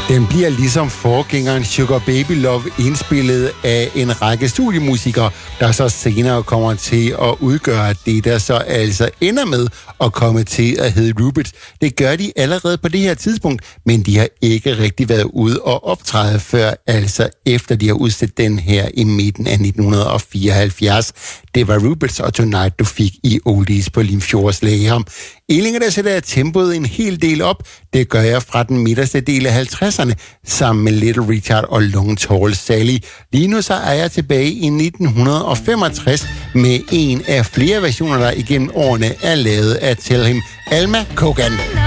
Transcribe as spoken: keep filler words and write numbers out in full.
Den bliver ligesom forgængeren Sugar Baby Love indspillet af en række studiemusikere, der så senere kommer til at udgøre det, der så altså ender med at komme til at hedde Rubits. Det gør de allerede på det her tidspunkt, men de har ikke rigtig været ude og optræde før, altså efter de har udstedt den her i midten af nitten fireoghalvfjerds. Det var Rubits og Tonight, du fik i Oldies på Limfjordslæger. Elinger, der sætter jeg tempoet en hel del op. Det gør jeg fra den midterste del af halvtredserne, sammen med Little Richard og Long Tall Sally. Lige nu så er jeg tilbage i nitten femogtres med en af flere versioner, der igennem årene er lavet af Tell Him, Alma Cogan.